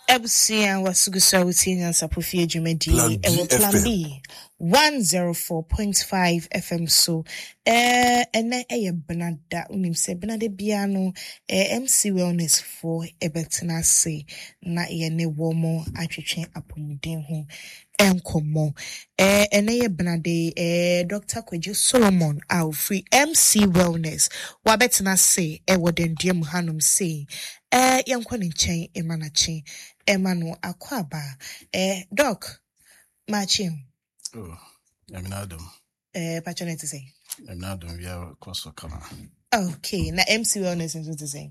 Ebusia wasugusa utinga sapofie jumedi ewo plan B 104.5 FM so ene eye benada unimse benade biano MC Wellness for ebetena se na ye ne womo atwetwe apomuden ho enkomo ene ye benade Dr. Kweju Solomon au free MC Wellness wabetena se ewo dendiem hanum se yankwa ne nchen emanache emanu akwaba doc machi oh Adam patronate to say Adam we are course kama okay na MC Wellness is to say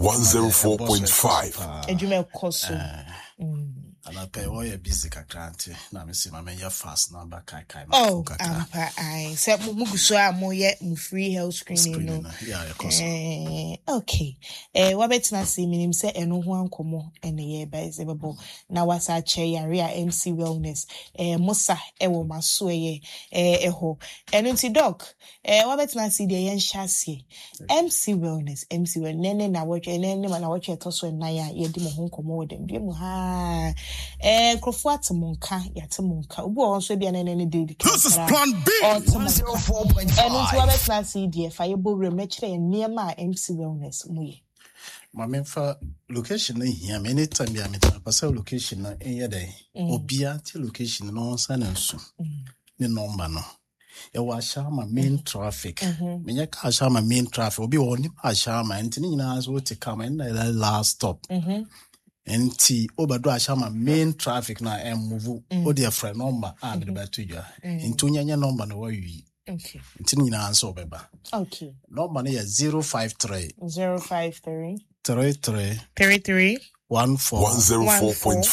104.5 edume koso ana pay we busy kakranti na me see ma fast number kai oh ampa I say muguso amoye mu free health screening no yeah of course okay wabetina see minim say eno ho ankomo ene ye ba isebebo na wasa che yare a MC Wellness musa ewo maso eho eno nti doc wabetina see de yen hyasie MC Wellness nene na woche nene na woche toso na ya ye di mo ho ankomo wo dem mu ha krofo atemonka yatemonka obu onso bia nene dedi this is plan B 104.5 and into our class idea fire bowl mechre near my MC Wellness muye mama for location na here anytime ya meta pasa location na enye dey obia ti location no san nso ne number no e wa shama main traffic menya ka shama main traffic obi woni pa shama ntini nyina so ti come na last stop enti obado ashama main traffic na move o their friend number and the better you into nyanya number no wi okay enti nyina answer obeba okay number na 053 053 33 104.5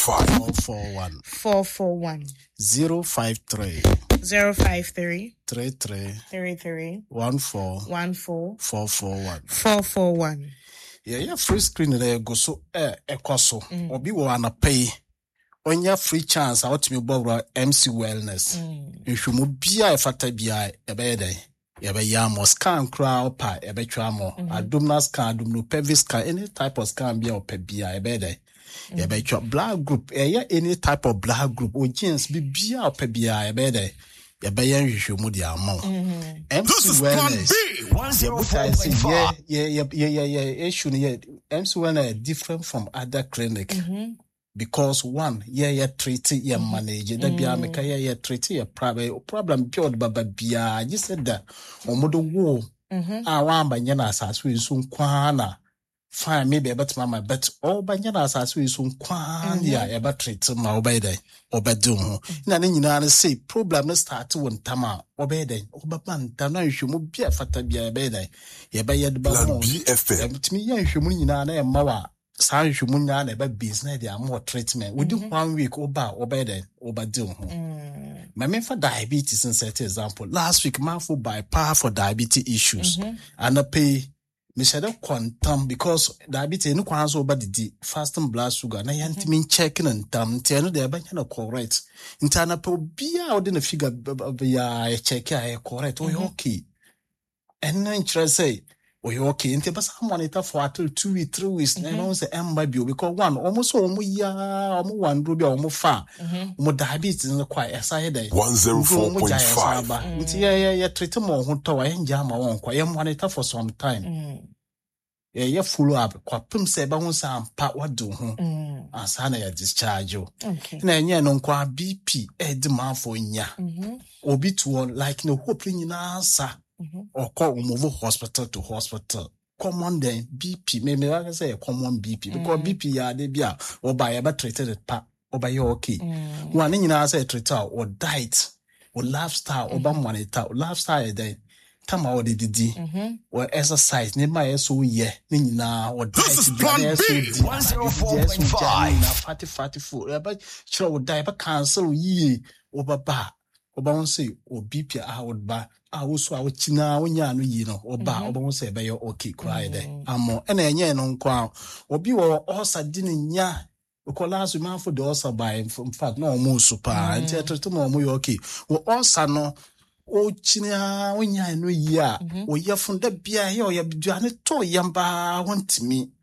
441 053 33 441 yeah free screen there go so ekoso obi wo anapay onya free chance out me bobra MC Wellness nhwemu bia efata bia ebeyede yam scan crowd pa ebetwa mo abdominal scan abdominal pelvic scan any type of scan bia opebia ebeyede yebetwa blood group any type of blood group or genes bia opebia ebeyede yebeye nhwemu dia amount MC Wellness 104.5 issue MC Wellness different from other clinic because one treat your manage that be ameka treat your problem pure baba bia just said that omodo wo awamba nyana asaso isu kwana fine maybe about mama but all banyana asaso isu kwana ya eba treat ma obede obedu na nyina say problem no start won tama obede obabanta na nhwemu bia fata bia ebede ye be ye de ba mo ebitimi ye nhwemu nyina na emma wa sa nhwemu nyina na eba business dia more treatment within 1 week oba obede obedu my for diabetes and set example last week man for bypass for diabetes issues and I pay me said quantum because diabetes no kwan so obadidi fasting blood sugar na yantimi checking and tam tie no dey na correct intana pe bia o de na figure ya check ya correct o okay and no interest say o okay inte basa monitor for at 2 weeks 3 weeks na no say emba bio because one almost omo ya omo wandro bia omo fa omo diabetes no kwa esa dey 104.5 nti ya treat mo ho to wa nja ma won kwa ya monitor for some time ya follow up kwa pem se ba ho sa ampa wado ho asa na ya discharge okay na enye no kwa BP edmanfo nya obi to like no hope nyina sa or call move hospital to hospital common then BP me I say common BP because BP ya de bia or by a treated pa or by your okay one nyina say treat or diet or lifestyle or monitor lifestyle then tama o didi or exercise ne ma so ye ne nyina or diet plan B 104.5 fatty food but sure or diet but cancel ye obaba oba won say o BP would ba awuso awchina onya no yi no oba oba won say be yo okay cry there amo na enye no nkwa obi wo osa di ne nya okola so man for the osa by in fact no mo super anti to mo yo okay wo osa no o china onya no yi a o ye funda bia he o ye bia ne to yamba wontimi